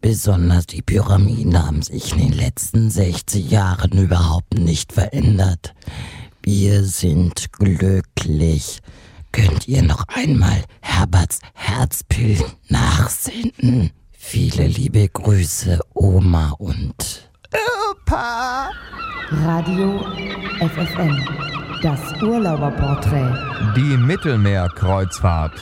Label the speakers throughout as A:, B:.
A: Besonders die Pyramiden haben sich in den letzten 60 Jahren überhaupt nicht verändert. Wir sind glücklich. Könnt ihr noch einmal Herberts Herzpillen nachsenden? Viele liebe Grüße, Oma und
B: Opa.
C: Radio FFN, das Urlauberporträt.
D: Die Mittelmeerkreuzfahrt.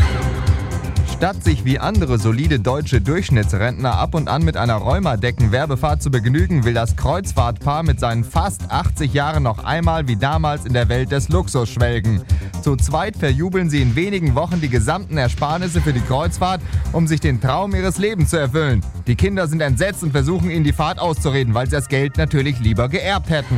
D: Statt sich wie andere solide deutsche Durchschnittsrentner ab und an mit einer Rheumadecken-Werbefahrt zu begnügen, will das Kreuzfahrtpaar mit seinen fast 80 Jahren noch einmal wie damals in der Welt des Luxus schwelgen. Zu zweit verjubeln sie in wenigen Wochen die gesamten Ersparnisse für die Kreuzfahrt, um sich den Traum ihres Lebens zu erfüllen. Die Kinder sind entsetzt und versuchen ihnen die Fahrt auszureden, weil sie das Geld natürlich lieber geerbt hätten.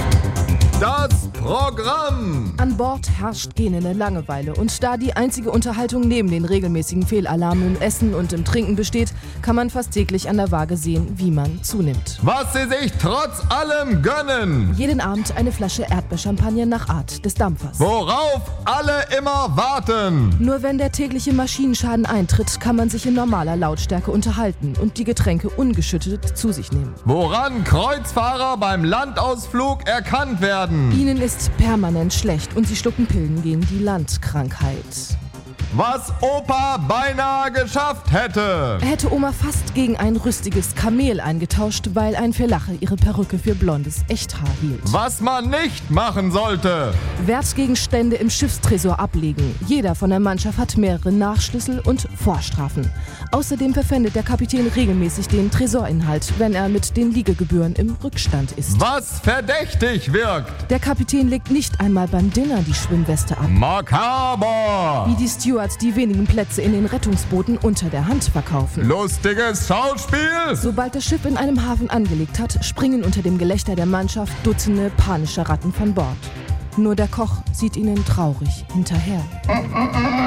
D: Das Programm!
E: An Bord herrscht gähnende Langeweile und da die einzige Unterhaltung neben den regelmäßigen Fehlalarmen im Essen und im Trinken besteht, kann man fast täglich an der Waage sehen, wie man zunimmt.
D: Was sie sich trotz allem gönnen!
E: Jeden Abend eine Flasche Erdbeerchampagner nach Art des Dampfers.
D: Worauf alle immer warten!
E: Nur wenn der tägliche Maschinenschaden eintritt, kann man sich in normaler Lautstärke unterhalten und die Getränke ungeschüttet zu sich nehmen.
D: Woran Kreuzfahrer beim Landausflug erkannt werden!
E: Ihnen ist permanent schlecht und sie schlucken Pillen gegen die Landkrankheit.
D: Was Opa beinahe geschafft hätte.
E: Er hätte Oma fast gegen ein rüstiges Kamel eingetauscht, weil ein Verlache ihre Perücke für blondes Echthaar hielt.
D: Was man nicht machen sollte.
E: Wertgegenstände im Schiffstresor ablegen. Jeder von der Mannschaft hat mehrere Nachschlüssel und Vorstrafen. Außerdem verpfändet der Kapitän regelmäßig den Tresorinhalt, wenn er mit den Liegegebühren im Rückstand ist.
D: Was verdächtig wirkt.
E: Der Kapitän legt nicht einmal beim Dinner die Schwimmweste ab.
D: Makaber.
E: Wie die Stewards die wenigen Plätze in den Rettungsbooten unter der Hand verkaufen.
D: Lustiges Schauspiel!
E: Sobald das Schiff in einem Hafen angelegt hat, springen unter dem Gelächter der Mannschaft Dutzende panische Ratten von Bord. Nur der Koch sieht ihnen traurig hinterher.